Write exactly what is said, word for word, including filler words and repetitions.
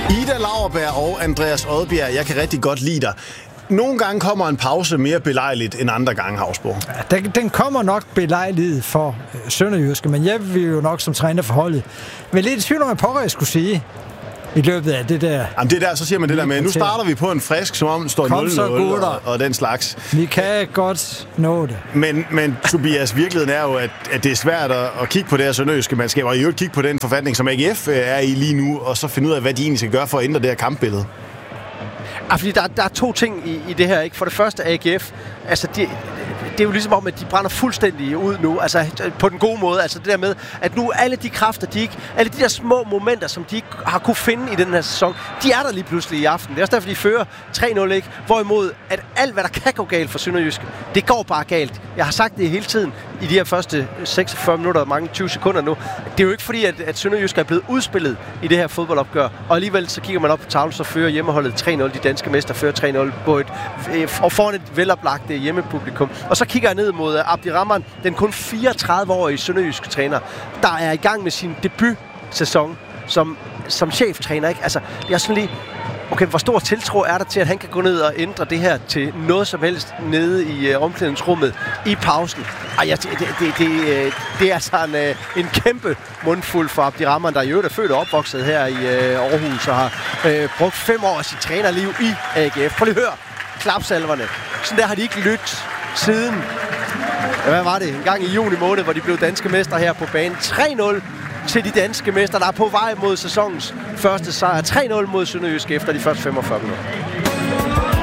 Ida Lauerberg og Andreas Odbjerg, jeg kan rigtig godt lide dig. Nogle gange kommer en pause mere belejligt end andre gange, Hausbo. Ja, den, den kommer nok belejligt for øh, Sønderjyske, men jeg vil jo nok som træner for holdet. Men lidt i tvivl om, hvad pokker jeg skulle sige i løbet af det der. Jamen det der, så siger man det der med, nu starter vi på en frisk, som om den står nul nul og, og den slags. Vi kan godt nå det. Men, men Tobias, virkeligheden er jo, at, at det er svært at, at kigge på det her sønderjyske mandskab, og i øvrigt kigge på den forfatning, som A G F er i lige nu, og så finde ud af, hvad de egentlig skal gøre for at ændre det her kampbillede. Ja, fordi der, der er to ting i, i det her, ikke? For det første A G F, altså de, det er jo ligesom om, at de brænder fuldstændig ud nu, altså på den gode måde, altså det der med, at nu alle de kræfter, de ikke, alle de der små momenter, som de ikke har kunne finde i den her sæson, de er der lige pludselig i aften. Det er også derfor, de fører tre nul, ikke? Hvorimod, at alt, hvad der kan gå galt for Sønderjysk, det går bare galt. Jeg har sagt det hele tiden i de her første seksogfyrre minutter og mange tyve sekunder nu. Det er jo ikke fordi, at, at Sønderjysk er blevet udspillet i det her fodboldopgør, og alligevel så kigger man op på tavlen, så fører hjemmeholdet tre nul, de danske mester fører tre nul på et, og foran et veloplagt hjemmepublikum. Og så kigger jeg ned mod Abdirahman, den kun fireogtredive-årige sønderjyske træner, der er i gang med sin debutsæson som, som cheftræner, ikke? Altså, det er sådan lige, okay, hvor stor tiltro er der til, at han kan gå ned og ændre det her til noget som helst nede i uh, omklædningsrummet i pausen? Ej, ja, det, det, det, det, det er sådan uh, en kæmpe mundfuld for Abdirahman, der i øvrigt er født og opvokset her i uh, Aarhus og har uh, brugt fem år af sit trænerliv i A G F. Prøv lige at høre klapsalverne. Sådan der har de ikke lyttet siden, hvad var det, en gang i juni måned, hvor de blev danske mestre her på banen. tre nul til de danske mestre, der er på vej mod sæsonens første sejr. tre nul mod Sønderjysk efter de første femogfyrre minutter.